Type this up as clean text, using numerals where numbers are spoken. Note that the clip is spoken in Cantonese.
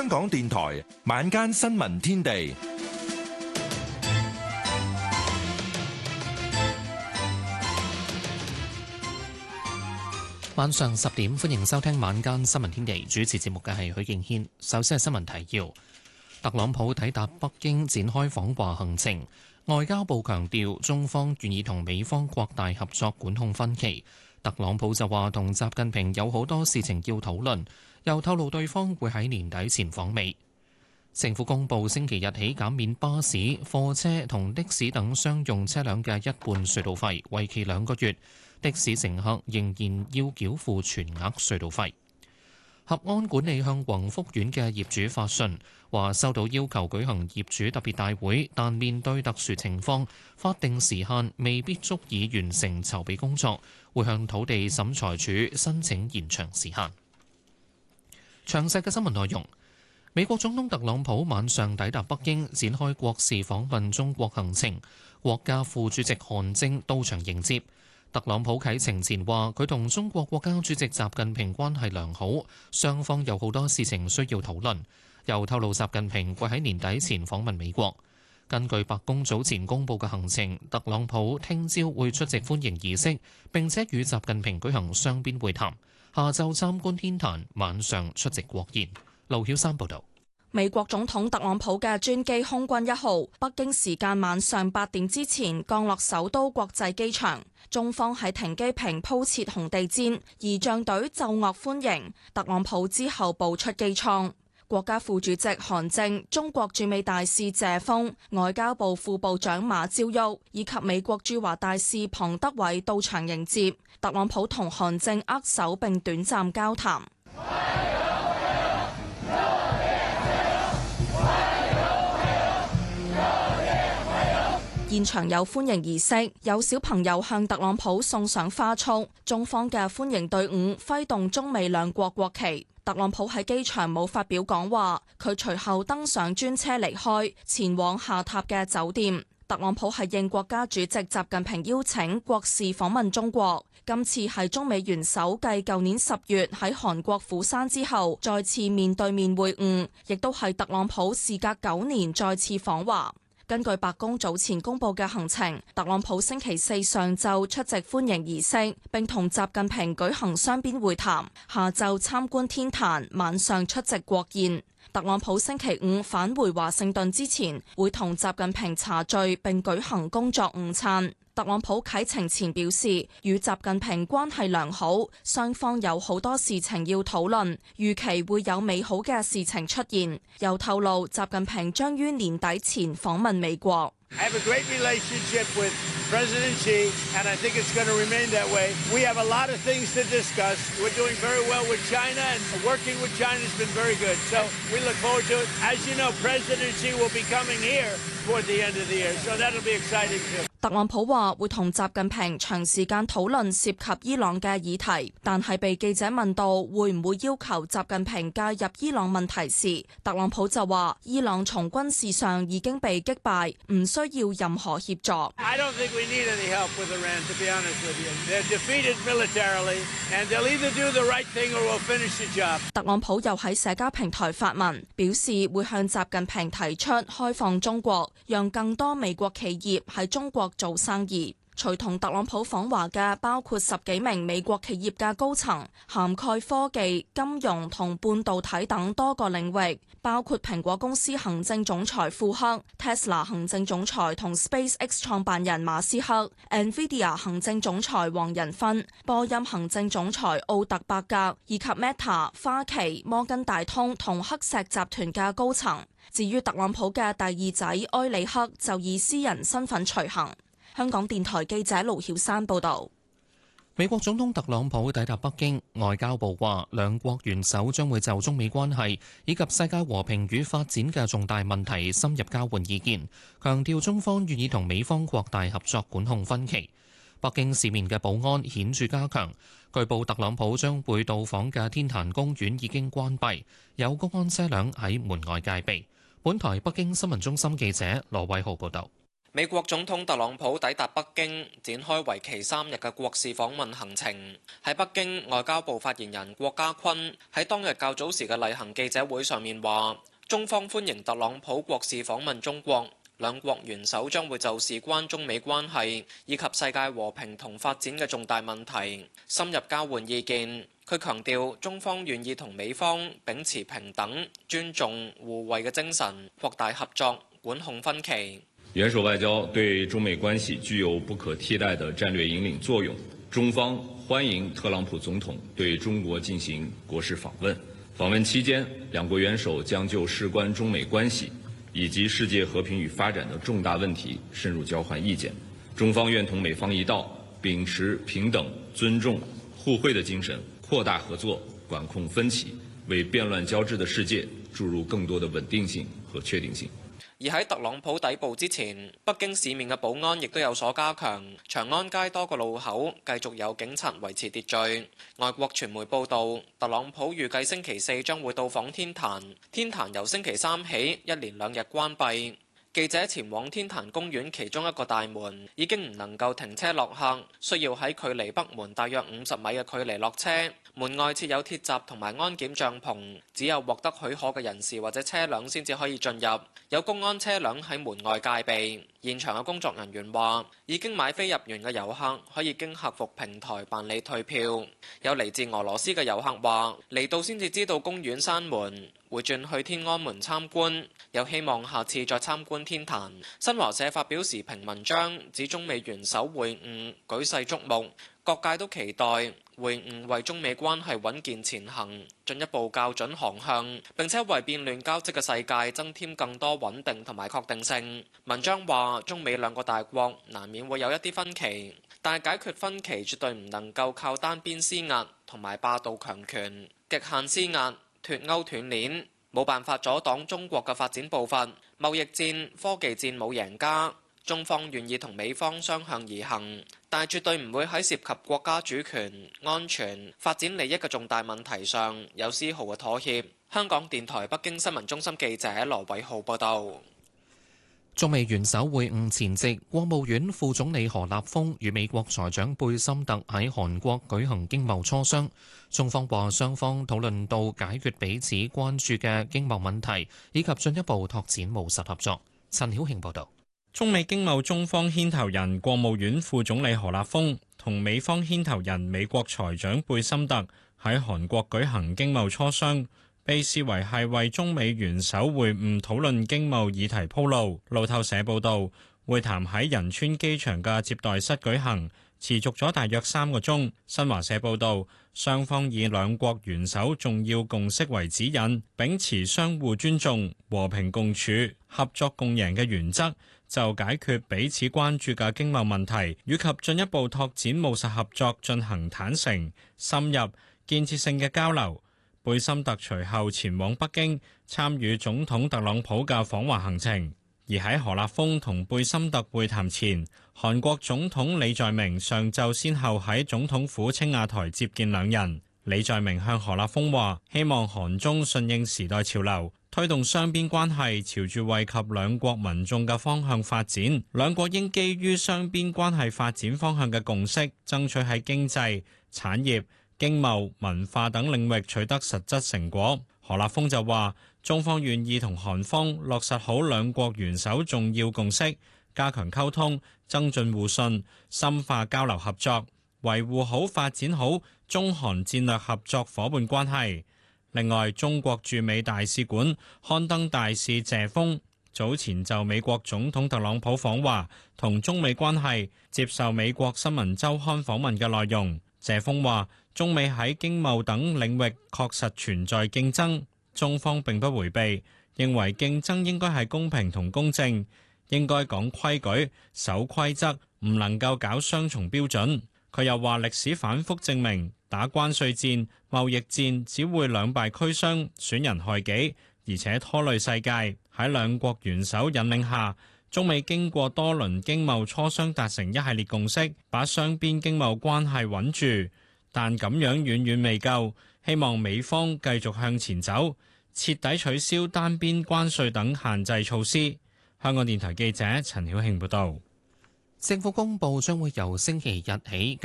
香港電台晚間新聞天地， 晚上10點，歡迎收聽晚間新聞天地。主持節目嘅係許敬軒。首先係新聞提要：特朗普抵達北京展開訪華行程，外交部強調中方願意同美方擴大合作，管控分歧。特朗普就話同習近平有好多事情要討論，又透露對方會喺年底前訪美。政府公布星期日起減免巴士、貨車同的士等商用車輛嘅一半隧道費，為期2個月。的士乘客仍然要繳付全額隧道費。合安管理向宏福苑嘅業主發信，話收到要求舉行業主特別大會，但面對特殊情況，法定時限未必足以完成籌備工作，會向土地審裁處申請延長時限。詳細嘅新聞內容。美國總統特朗普晚上抵達北京，展開國事訪問中國行程，國家副主席韓正到場迎接。特朗普啟程前話，佢同中國國家主席習近平關係良好，雙方有好多事情需要討論。又透露習近平會喺年底前訪問美國。根據白宮早前公布嘅行程，特朗普聽朝會出席歡迎儀式，並且與習近平舉行雙邊會談。下晝參觀天壇，晚上出席國宴。劉曉山報道。 美國總統特朗普嘅專機空軍1號，北京時間晚上8點之前降落首都國際機場。中方喺停機坪鋪設紅地毯，儀仗隊奏樂歡迎。特朗普之後步出機艙。國家副主席韓正、中國駐美大使謝鋒、外交部副部長馬朝旭以及美國駐華大使龐德偉到場迎接。特朗普同韓正握手並短暫交談。現場有歡迎儀式，有小朋友向特朗普送上花束，中方嘅歡迎隊伍揮動中美兩國國旗。特朗普喺機場冇發表講話，佢隨後登上專車離開，前往下榻嘅酒店。特朗普係應國家主席習近平邀請，國事訪問中國。今次係中美元首繼舊年10月喺韓國釜山之後，再次面對面會晤，亦都係特朗普事隔9年再次訪華。根據白宮早前公布嘅行程，特朗普星期4上晝出席歡迎儀式，並同習近平舉行雙邊會談，下晝參觀天壇，晚上出席國宴。特朗普星期5返回華盛頓之前，會同習近平茶聚並舉行工作午餐。特朗普啟程前表示，與習近平關係良好，雙方有好多事情要討論，預期會有美好嘅事情出現。又透露，習近平將於年底前訪問美國。 I have a great relationship with President Xi, and I think it's going to remain that way. We have a lot of things to discuss. We're doing very well with China, and working with China has been very good. So we look forward to it. As you know, President Xi will be coming here toward the end of the year, so that'll be exciting too. 特朗普話會同習近平長時間討論涉及伊朗嘅議題，但係被記者問到會唔會要求習近平介入伊朗問題時，特朗普就話伊朗從軍事上已經被擊敗，唔需要任何協助。 I don't think we need any help with Iran, to be honest with you. They're defeated militarily, and they'll either do the right thing or we'll finish the job. 特朗普又喺社交平台發文，表示會向習近平提出開放中國，讓更多美國企業喺中國做生意。隨同特朗普訪華嘅包括10幾名美國企業嘅高層，涵蓋科技、金融同半導體等多個領域，包括蘋果公司行政總裁庫克、Tesla 行政總裁同 SpaceX 創辦人馬斯克、NVIDIA 行政總裁黃仁勳、波音行政總裁奧特伯格，以及 Meta、花旗、摩根大通同黑石集團嘅高層。至於特朗普嘅第二仔埃里克就以私人身份隨行。香港電台記者盧曉山報導。 美國總統特朗普抵達北京，外交部話兩國元首將會就中美關係以及世界和平與發展嘅重大問題深入交換意見，強調中方願意同美方擴大合作，管控分歧。北京市面嘅保安顯著加強，據報特朗普將會到訪嘅天壇公園已經關閉，有公安車輛喺門外戒備。本台北京新聞中心記者羅偉浩報導。 美國總統特朗普抵達北京，展開為期3日嘅國事訪問行程。喺北京，外交部發言人郭家坤喺當日較早時嘅例行記者會上面話，中方歡迎特朗普國事訪問中國，兩國元首將會就事關中美關係以及世界和平同發展嘅重大問題深入交換意見。佢強調，中方願意同美方秉持平等、尊重、互惠嘅精神，擴大合作，管控分歧。 元首外交對中美關係具有不可替代的戰略引領作用。中方歡迎特朗普總統對中國進行國事訪問。訪問期間，兩國元首將就事關中美關係以及世界和平與發展的重大問題深入交換意見。中方願同美方一道，秉持平等、尊重、互惠的精神，擴大合作，管控分歧，為變亂交織的世界注入更多的穩定性和確定性。 而喺特朗普抵埗之前，北京市面嘅保安亦都有所加強，長安街多個路口繼續有警察維持秩序。外國傳媒報道，特朗普預計星期四將會到訪天壇，天壇由星期三起一連2日關閉。記者前往天壇公園其中一個大門，已經唔能夠停車落客，需要喺距離北門大約50米嘅距離落車。門外設有鐵閘同埋安檢帳篷，只有獲得許可嘅人士或者車輛先至可以進入。有公安車輛喺門外戒備。現場嘅工作人員話，已經買飛入園嘅遊客可以經客服平台辦理退票。有嚟自俄羅斯嘅遊客話，嚟到先至知道公園閂門，會轉去天安門參觀，有希望下次再參觀天壇。新華社發表時評文章，指中美元首會晤舉世矚目，各界都期待會晤為中美關係穩健前行進一步校準航向，並且為變亂交織嘅世界增添更多穩定同埋確定性。文章話，中美兩個大國難免會有一啲分歧，但係解決分歧絕對唔能夠靠單邊施壓同埋霸道強權、極限施壓、脫鈎斷鏈，冇辦法阻擋中國嘅發展步伐。貿易戰、科技戰冇贏家，中方願意同美方相向而行，但係絕對唔會喺涉及國家主權、安全、發展利益嘅重大問題上有絲毫嘅妥協。香港電台北京新聞中心記者羅偉浩報道。 中美元首會晤前夕，國務院副總理何立峰與美國財長貝森特喺韓國舉行經貿磋商。中方話雙方討論到解決彼此關注嘅經貿問題，以及進一步拓展務實合作。陳曉慶報導。 中美經貿中方牽頭人國務院副總理何立峰同美方牽頭人美國財長貝森特喺韓國舉行經貿磋商，被視為係為中美元首會晤討論經貿議題鋪路。路透社報導，會談喺仁川機場嘅接待室舉行，持續咗大約3個鐘。新華社報導，雙方以兩國元首重要共識為指引，秉持相互尊重、和平共處、合作共贏嘅原則，就解決彼此關注嘅經貿問題，以及進一步拓展務實合作進行坦誠、深入、建設性嘅交流。貝森特隨後前往北京參與總統特朗普嘅訪華行程，而喺何立峰同貝森特會談前，韓國總統李在明上晝先後喺總統府青瓦台接見兩人。李在明向何立峰話，希望韓中順應時代潮流，推動雙邊關係朝住惠及兩國民眾嘅方向發展。兩國應基於雙邊關係發展方向嘅共識，爭取喺經濟、產業、經貿、文化等領域取得實質成果。何立峰就話，中方願意同韓方落實好兩國元首重要共識，加強溝通，增進互信，深化交流合作，維護好發展好中韓戰略合作夥伴關係。另外，中國駐美大使館刊登大使謝鋒早前就美國總統特朗普訪華同中美關係接受美國新聞週刊訪問嘅內容。謝鋒話，中美喺經貿等領域確實存在競爭，中方並不迴避，認為競爭應該係公平同公正，應該講規矩、守規則，唔能夠搞雙重標準。佢又話，歷史反覆證明，打關稅戰、貿易戰只會兩敗俱傷，損人害己，而且拖累世界。喺兩國元首引領下，中美經過多輪經貿磋商達成一系列共識，把雙邊經貿關係穩住。但咁樣遠遠未夠，希望美方繼續向前走，徹底取消單邊關稅等限制措施。 香港電台記者陳曉慶報道。 政府公布將會由星期日起